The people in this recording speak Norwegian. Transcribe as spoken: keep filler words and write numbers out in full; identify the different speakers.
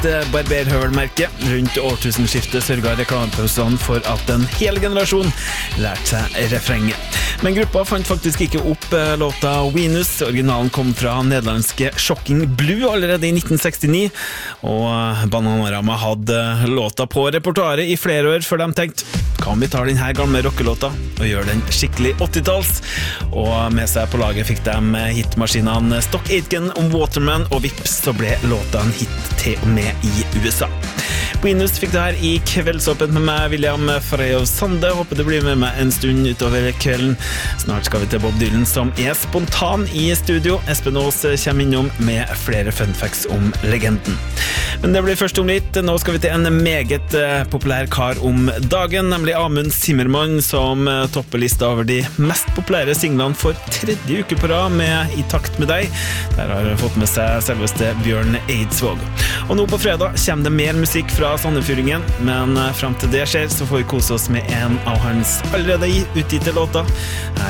Speaker 1: sitt barberhøvelmerke. Rundt årtusenskiftet sørget reklamepausene for at en hel generasjon lærte seg refrenget. Men gruppa fant faktisk ikke opp låta Venus. Originalen kom fra nederlandske Shocking Blue allerede i nitten sekstini, og Bananarama hadde låta på repertoaret i flere år før de tenkte, hva om vi tar denne gamle rockelåta og gjør den skikkelig åttitalls? Og med seg på laget fikk de hitmaskinene Stock Aitken om Waterman, og vips så ble låta en hit til og med i U S A. Venus fikk det her i Kveldsåpent med meg, William Freyov Sande. Håper du blir med meg en stund utover kvelden. Snart skal vi til Bob Dylan, som er spontan i studio. Espen Aas kommer innom med flere fun facts om legenden. Men det blir først om litt. Nå skal vi til en meget populær kar om dagen, nemlig Amund Zimmermann, som topper lista over de mest populære singlene for tredje uke på rad med I takt med deg. Der har han fått med seg selveste Bjørn Eidsvåg. Og nå på fredag kommer det mer musikk fra Sandefjordingen, men frem til det skjer så får vi kose oss med en av hans allerede utgitte låter. Her